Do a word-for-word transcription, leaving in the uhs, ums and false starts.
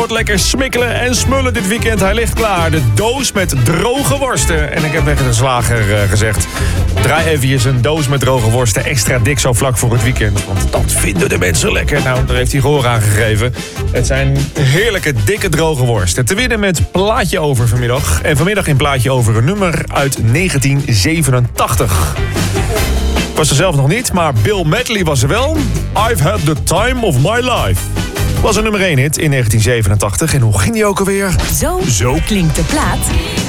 Wordt lekker smikkelen en smullen dit weekend. Hij ligt klaar. De doos met droge worsten. En ik heb tegen de slager uh, gezegd... draai eventjes een doos met droge worsten extra dik zo vlak voor het weekend. Want dat vinden de mensen lekker. Nou, daar heeft hij gehoor aan gegeven. Het zijn heerlijke, dikke, droge worsten. Te winnen met Plaatje Over vanmiddag. En vanmiddag in Plaatje Over een nummer uit negentien zevenentachtig. Ik was er zelf nog niet, maar Bill Medley was er wel. I've had the time of my life. Was een nummer één hit in negentien zevenentachtig. En hoe ging die ook alweer? Zo, Zo. klinkt de plaat